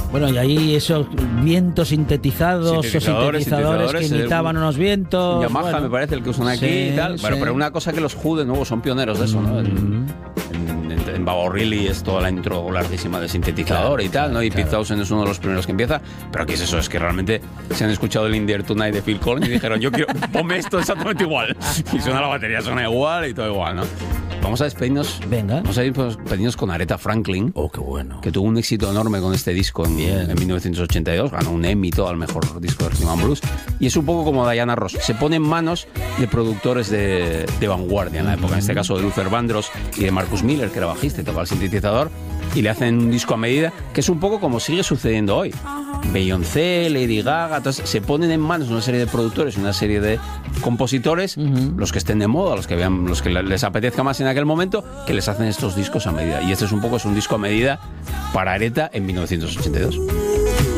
Bueno, y ahí esos vientos sintetizados o sintetizadores que imitaban unos vientos. Yamaha, bueno, me parece, el que usan aquí y tal. Bueno, pero una cosa que los Who de nuevo son pioneros de eso, ¿no? En Bob O'Reilly es toda la intro larguísima de sintetizador y tal, ¿no? Y Pete Townshend es uno de los primeros que empieza. Pero ¿qué es eso? Es que realmente se han escuchado el In the Air Tonight de Phil Collins y dijeron, yo quiero, ponme esto exactamente igual. Y suena la batería, suena igual y todo igual, ¿no? Vamos a despedirnos. Venga. Vamos a despedirnos con Aretha Franklin. Oh, qué bueno. Que tuvo un éxito enorme con este disco en 1982. Ganó un Emmy, todo al mejor disco de Rhythm and Blues. Y es un poco como Diana Ross. Se pone en manos de productores de vanguardia en la época. En este caso de Luther Vandross y de Marcus Miller, que era bajista y tocaba el sintetizador. Y le hacen un disco a medida, que es un poco como sigue sucediendo hoy. Beyoncé, Lady Gaga, entonces se ponen en manos una serie de productores y una serie de compositores, los que estén de moda, los que vean, los que les apetezca más en aquel momento, que les hacen estos discos a medida. Y este es un disco a medida para Aretha en 1982.